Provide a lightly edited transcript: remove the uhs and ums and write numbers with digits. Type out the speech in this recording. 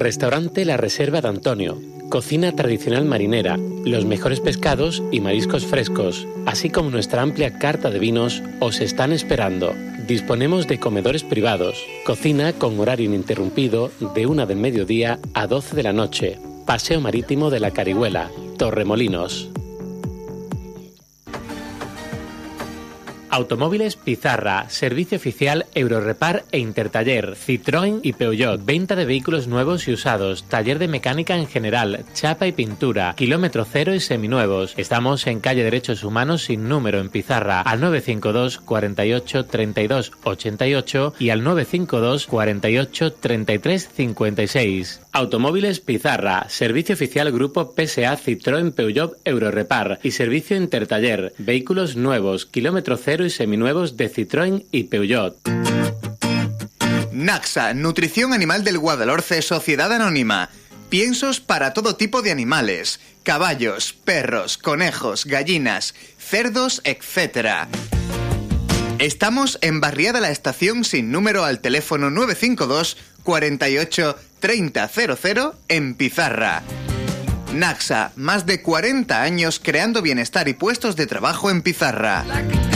Restaurante La Reserva de Antonio. Cocina tradicional marinera, los mejores pescados y mariscos frescos, así como nuestra amplia carta de vinos, os están esperando. Disponemos de comedores privados, cocina con horario ininterrumpido de 1 del mediodía a 12 de la noche. Paseo Marítimo de la Carihuela, Torremolinos. Automóviles Pizarra, servicio oficial Eurorepar e Intertaller, Citroën y Peugeot, venta de vehículos nuevos y usados, taller de mecánica en general, chapa y pintura, kilómetro cero y seminuevos. Estamos en calle Derechos Humanos sin número en Pizarra, al 952 48 32 88 y al 952 48 33 56. Automóviles Pizarra, servicio oficial Grupo PSA Citroën Peugeot Eurorepar y servicio Intertaller, vehículos nuevos, kilómetro cero y seminuevos de Citroën y Peugeot. Naxa, Nutrición Animal del Guadalhorce, Sociedad Anónima. Piensos para todo tipo de animales, caballos, perros, conejos, gallinas, cerdos, etc. Estamos en Barriada La Estación sin número al teléfono 952 48 30 00 en Pizarra. Naxa, más de 40 años creando bienestar y puestos de trabajo en Pizarra.